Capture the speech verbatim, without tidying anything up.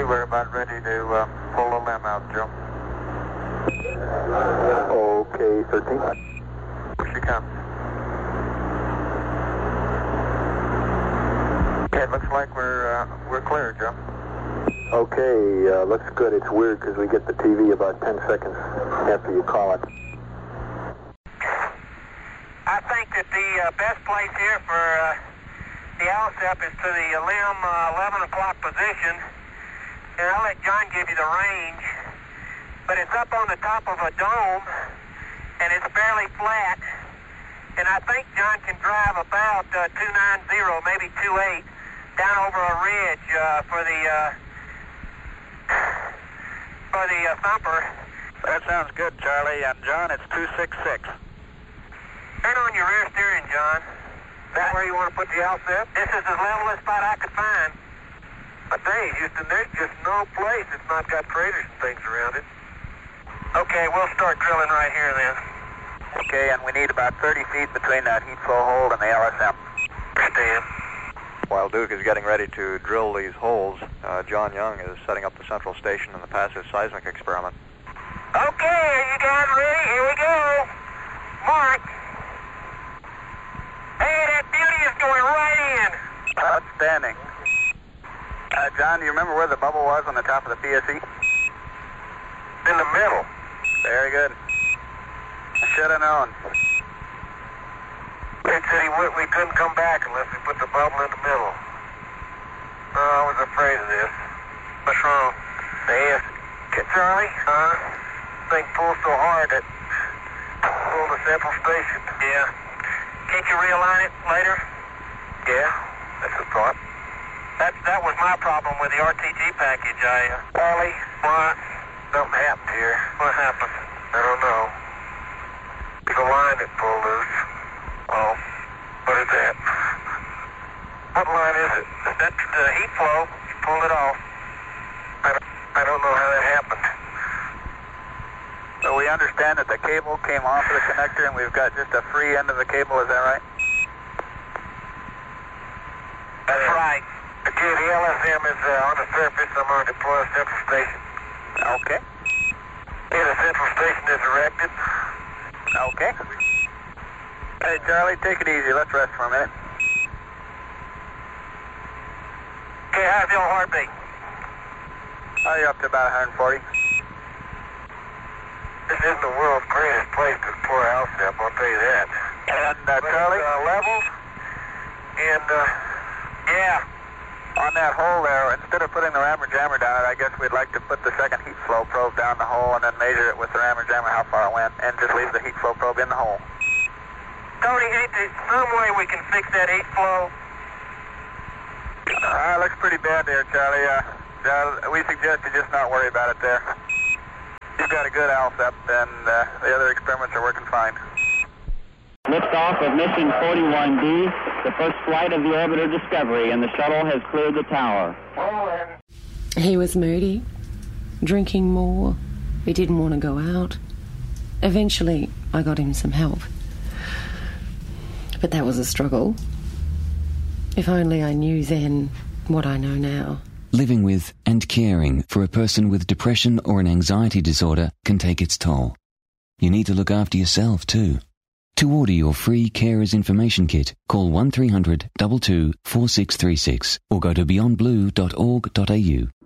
we're about ready to uh, pull the limb out, Joe. Okay, thirteen. Here she comes. Okay, it looks like we're uh, we're clear, Joe. Okay, uh, looks good. It's weird because we get the T V about ten seconds after you call it. I think that the uh, best place here for uh, the L S E P is to the uh, limb uh, eleven o'clock position. And I'll let John give you the range. But it's up on the top of a dome, and it's fairly flat. And I think John can drive about uh, two ninety, maybe two eight, down over a ridge uh, for the uh, for the uh, thumper. That sounds good, Charlie. And John, it's two six six. Turn on your rear steering, John. Is that where you want to put the L S E P? This is as level a spot I could find. I tell you, Houston, there's just no place that's not got craters and things around it. Okay, we'll start drilling right here then. Okay, and we need about thirty feet between that heat flow hole and the L S E P. Understand. While Duke is getting ready to drill these holes, uh, John Young is setting up the central station in the passive seismic experiment. Okay, are you guys ready? Here we go. Mark. Hey, that beauty is going right in. Outstanding. Uh, John, do you remember where the bubble was on the top of the P S E? In the middle. Very good. I should have known. They said he would, we couldn't come back unless we put the bubble in the middle. Oh, I was afraid of this. What's wrong? The A S. Charlie? Huh? Thing pulled so hard that pulled the central station. Yeah. Can't you realign it later? Yeah, that's a thought. That, that was my problem with the R T G package. I, uh... Charlie? What? Something happened here. What happened? I don't know. The line that pulled loose. Oh, what is that? What line is it? That's the heat flow. You pulled it off. I don't, I don't know how that happened. So we understand that the cable came off of the connector and we've got just a free end of the cable, is that right? That's right. Okay, the L S M is uh, on the surface. I'm going to deploy a central station. Okay. Okay, the central station is erected. Okay. Hey, Charlie, take it easy. Let's rest for a minute. Okay, how's the old heartbeat? Oh, you're up to about one forty. This isn't the world's greatest place to deploy L S E P, I'll tell you that. And, uh, Charlie? Uh, leveled. And, uh, yeah. On that hole there, instead of putting the rammer jammer down it, I guess we'd like to put the second heat flow probe down the hole and then measure it with the rammer jammer how far it went, and just leave the heat flow probe in the hole. Tony, ain't there some way we can fix that heat flow? Uh, looks pretty bad there, Charlie. Uh, uh, we suggest you just not worry about it there. You've got a good L S E P, and uh, the other experiments are working fine. Liftoff of mission forty-one D, the first flight of the orbiter Discovery, and the shuttle has cleared the tower. He was moody, drinking more. He didn't want to go out. Eventually, I got him some help. But that was a struggle. If only I knew then what I know now. Living with and caring for a person with depression or an anxiety disorder can take its toll. You need to look after yourself too. To order your free Carers Information Kit, call one three hundred, two two, four six three six or go to beyond blue dot org dot a u.